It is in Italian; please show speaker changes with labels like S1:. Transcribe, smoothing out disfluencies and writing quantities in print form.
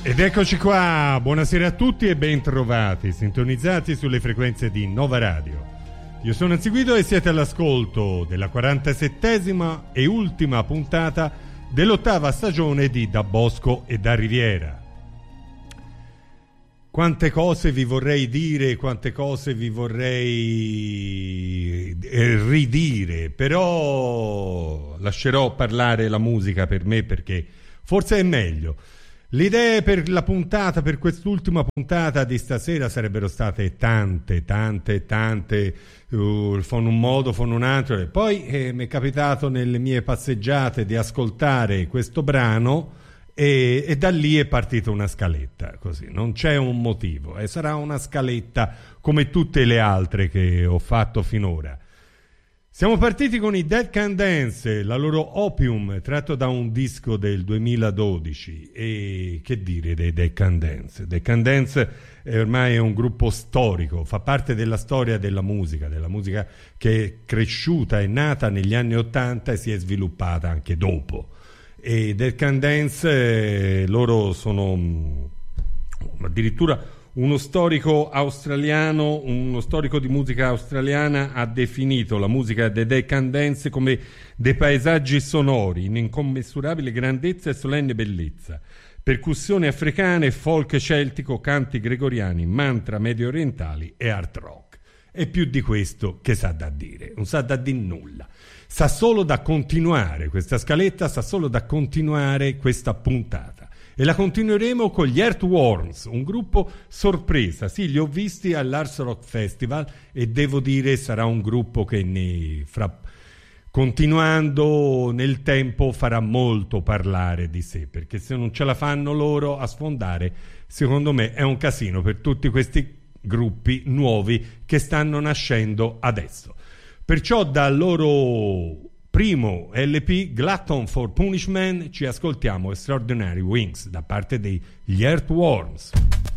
S1: Ed eccoci qua, buonasera a tutti e ben trovati, sintonizzati sulle frequenze di Nova Radio. Io sono Enzi Guido e siete all'ascolto della 47esima e ultima puntata dell'8ª stagione di Da Bosco e da Riviera. Quante cose vi vorrei dire, quante cose vi vorrei ridire, però lascerò parlare la musica per me perché forse è meglio. Le idee per la puntata, per quest'ultima puntata di stasera sarebbero state tante, fanno un modo, fanno un altro, e poi mi è capitato nelle mie passeggiate di ascoltare questo brano e da lì è partita una scaletta, così, non c'è un motivo, e sarà una scaletta come tutte le altre che ho fatto finora. Siamo partiti con i Dead Can Dance, la loro Opium, tratto da un disco del 2012. E che dire dei Dead Can Dance? Dead Can Dance ormai è un gruppo storico, fa parte della storia della musica che è cresciuta e nata negli anni '80 e si è sviluppata anche dopo. E Dead Can Dance, loro sono addirittura... Uno storico australiano, uno storico di musica australiana ha definito la musica dei Dead Can Dance come dei paesaggi sonori in incommensurabile grandezza e solenne bellezza, percussioni africane, folk celtico, canti gregoriani, mantra medio orientali e art rock. E più di questo che sa da dire, non sa da dire nulla. Sa solo da continuare questa scaletta, sa solo da continuare questa puntata. E la continueremo con gli Earthworms, un gruppo sorpresa. Sì, li ho visti all'Ars Rock Festival e devo dire sarà un gruppo che continuando nel tempo farà molto parlare di sé, perché se non ce la fanno loro a sfondare, secondo me è un casino per tutti questi gruppi nuovi che stanno nascendo adesso. Perciò dal loro primo LP, Glutton for Punishment, ci ascoltiamo Extraordinary Wings da parte degli Earthworms.